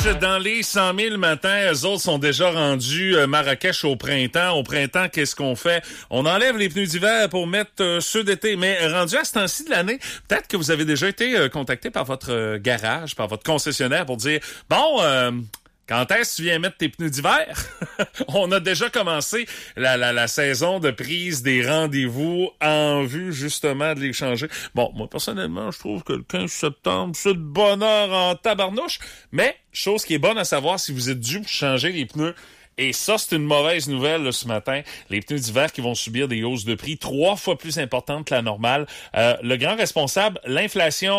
dans les 100 000 matins. Eux autres sont déjà rendus Marrakech au printemps. Au printemps, qu'est-ce qu'on fait? On enlève les pneus d'hiver pour mettre ceux d'été. Mais rendu à ce temps-ci de l'année, peut-être que vous avez déjà été contacté par votre garage, par votre concessionnaire pour dire « Bon, quand est-ce que tu viens mettre tes pneus d'hiver? » On a déjà commencé la saison de prise des rendez-vous en vue justement de les changer. Bon, moi personnellement, je trouve que le 15 septembre, c'est de bonne heure en tabarnouche. Mais, chose qui est bonne à savoir, si vous êtes dû pour changer les pneus, et ça, c'est une mauvaise nouvelle là, ce matin. Les pneus d'hiver qui vont subir des hausses de prix 3 fois plus importantes que la normale. Le grand responsable, l'inflation